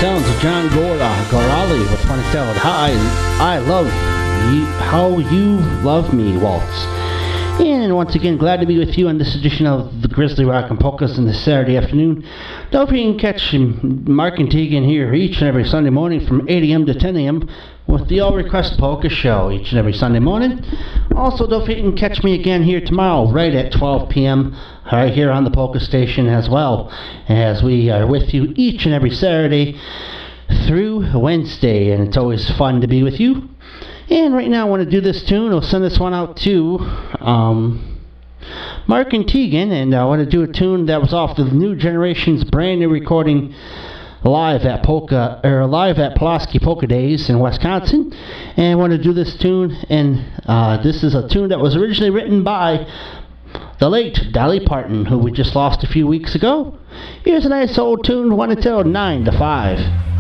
sounds of John Gorali with one entitled I Love You, How You Love Me Waltz. And once again, glad to be with you on this edition of the Grizzly Rock and Polkas on this Saturday afternoon. Don't forget you can catch Mark and Tegan here each and every Sunday morning from 8 a.m. to 10 a.m. with the All Request Polka Show each and every Sunday morning. Also, don't forget you can catch me again here tomorrow right at 12 p.m. right here on the Polka Station as well, as we are with you each and every Saturday through Wednesday, and it's always fun to be with you. And right now I want to do this tune. I'll send this one out to Mark and Tegan, and I want to do a tune that was off the New Generation's brand new recording live at Pulaski Polka Days in Wisconsin. And I want to do this tune, and this is a tune that was originally written by the late Dolly Parton, who we just lost a few weeks ago. Here's a nice old tune, one until 9 to 5.